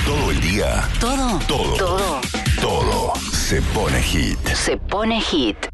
Todo el día. Todo. Todo. Todo. Todo se pone hit. Se pone hit.